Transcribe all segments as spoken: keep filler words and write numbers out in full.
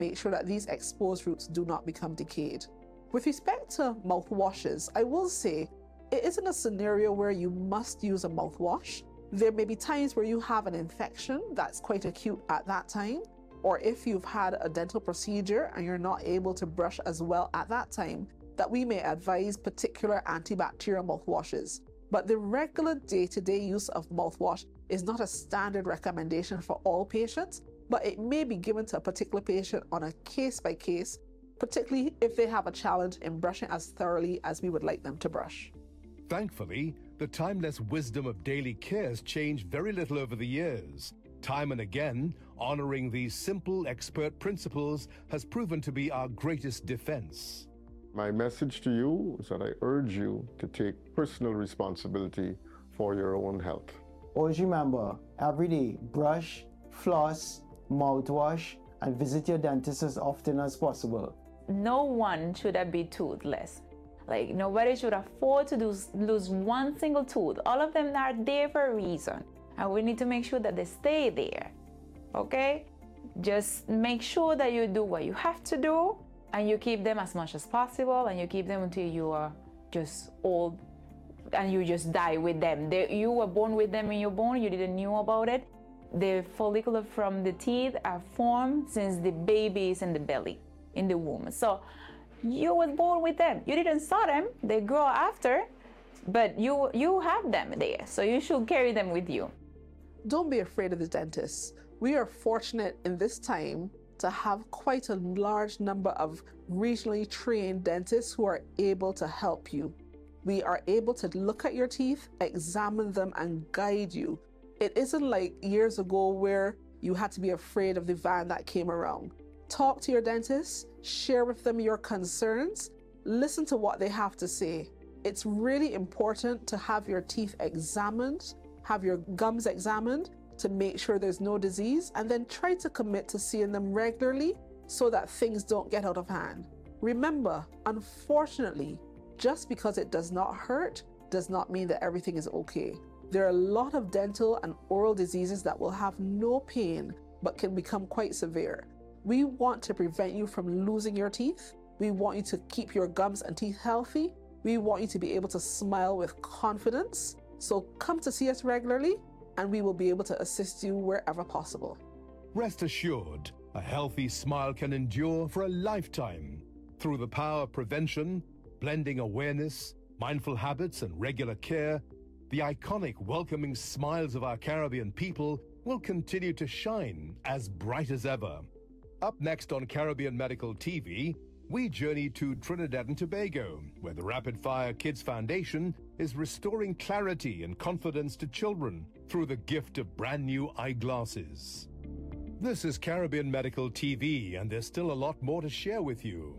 make sure that these exposed roots do not become decayed. With respect to mouthwashes, I will say it isn't a scenario where you must use a mouthwash. There may be times where you have an infection that's quite acute at that time, or if you've had a dental procedure and you're not able to brush as well at that time, that we may advise particular antibacterial mouthwashes. But the regular day-to-day use of mouthwash is not a standard recommendation for all patients, but it may be given to a particular patient on a case-by-case, particularly if they have a challenge in brushing as thoroughly as we would like them to brush. Thankfully, the timeless wisdom of daily care has changed very little over the years. Time and again, honoring these simple expert principles has proven to be our greatest defense. My message to you is that I urge you to take personal responsibility for your own health. Always remember, every day, brush, floss, mouthwash, and visit your dentist as often as possible. No one should be toothless. Like, nobody should afford to do, lose one single tooth. All of them are there for a reason. And we need to make sure that they stay there, okay? Just make sure that you do what you have to do, and you keep them as much as possible, and you keep them until you are just old, and you just die with them. They, you were born with them in your bone, you didn't know about it. The follicle from the teeth are formed since the baby is in the belly, in the womb. So you were born with them. You didn't saw them, they grow after, but you, you have them there, so you should carry them with you. Don't be afraid of the dentist. We are fortunate in this time to have quite a large number of regionally trained dentists who are able to help you. We are able to look at your teeth, examine them, and guide you. It isn't like years ago where you had to be afraid of the van that came around. Talk to your dentist, share with them your concerns, listen to what they have to say. It's really important to have your teeth examined, have your gums examined, to make sure there's no disease, and then try to commit to seeing them regularly so that things don't get out of hand. Remember, unfortunately, just because it does not hurt does not mean that everything is okay. There are a lot of dental and oral diseases that will have no pain but can become quite severe. We want to prevent you from losing your teeth. We want you to keep your gums and teeth healthy. We want you to be able to smile with confidence. So come to see us regularly, and we will be able to assist you wherever possible. Rest assured, a healthy smile can endure for a lifetime. Through the power of prevention, blending awareness, mindful habits, and regular care, the iconic welcoming smiles of our Caribbean people will continue to shine as bright as ever. Up next on Caribbean Medical T V, we journey to Trinidad and Tobago, where the Rapid Fire Kids Foundation is restoring clarity and confidence to children through the gift of brand new eyeglasses. This is Caribbean Medical T V, and there's still a lot more to share with you.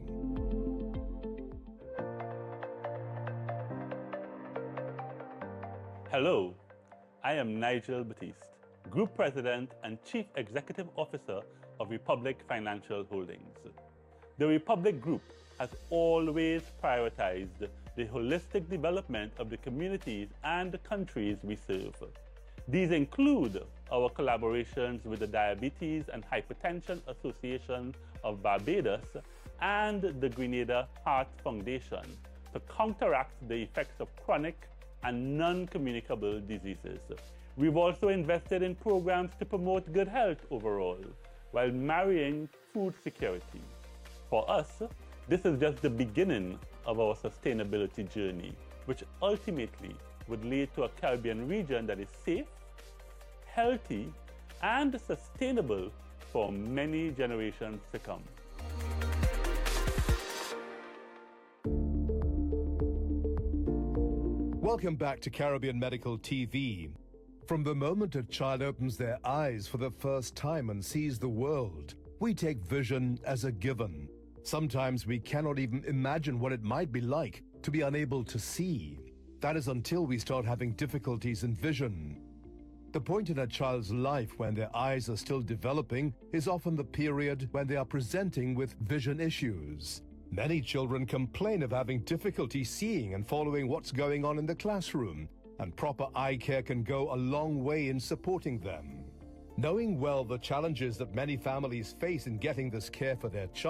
Hello, I am Nigel Batiste, Group President and Chief Executive Officer of Republic Financial Holdings. The Republic Group has always prioritized the holistic development of the communities and the countries we serve. These include our collaborations with the Diabetes and Hypertension Association of Barbados and the Grenada Heart Foundation to counteract the effects of chronic and non-communicable diseases. We've also invested in programs to promote good health overall, while marrying food security. For us, this is just the beginning of our sustainability journey, which ultimately would lead to a Caribbean region that is safe, healthy, and sustainable for many generations to come. Welcome back to Caribbean Medical T V. From the moment a child opens their eyes for the first time and sees the world, we take vision as a given. Sometimes we cannot even imagine what it might be like to be unable to see. That is until we start having difficulties in vision. The point in a child's life when their eyes are still developing is often the period when they are presenting with vision issues. Many children complain of having difficulty seeing and following what's going on in the classroom, and proper eye care can go a long way in supporting them. Knowing well the challenges that many families face in getting this care for their child